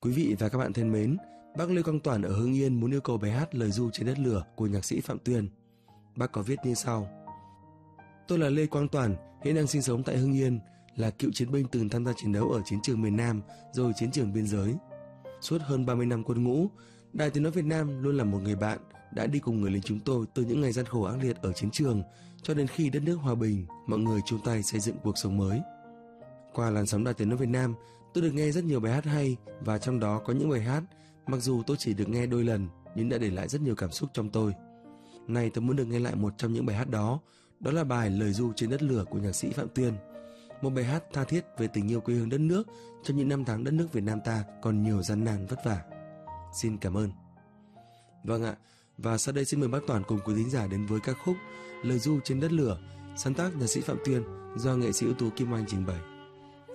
Quý vị và các bạn thân mến, bác Lê Quang Toản ở Hưng Yên muốn yêu cầu bài hát Lời Ru Trên Đất Lửa của nhạc sĩ Phạm Tuyên. Bác có viết như sau: Tôi là Lê Quang Toản, hiện đang sinh sống tại Hưng Yên, là cựu chiến binh từng tham gia chiến đấu ở chiến trường miền Nam rồi chiến trường biên giới. Suốt hơn 30 năm quân ngũ, Đài Tiếng nói Việt Nam luôn là một người bạn đã đi cùng người lính chúng tôi từ những ngày gian khổ ác liệt ở chiến trường cho đến khi đất nước hòa bình, mọi người chung tay xây dựng cuộc sống mới. Qua làn sóng Đài Tiếng nói Việt Nam, tôi được nghe rất nhiều bài hát hay, và trong đó có những bài hát mặc dù tôi chỉ được nghe đôi lần nhưng đã để lại rất nhiều cảm xúc trong tôi. Nay tôi muốn được nghe lại một trong những bài hát đó, đó là bài Lời Ru Trên Đất Lửa của nhạc sĩ Phạm Tuyên. Một bài hát tha thiết về tình yêu quê hương đất nước trong những năm tháng đất nước Việt Nam ta còn nhiều gian nan vất vả. Xin cảm ơn. Vâng ạ, và sau đây xin mời bác Toản cùng quý thính giả đến với ca khúc Lời Ru Trên Đất Lửa, sáng tác nhạc sĩ Phạm Tuyên do nghệ sĩ ưu tú Kim Oanh trình bày.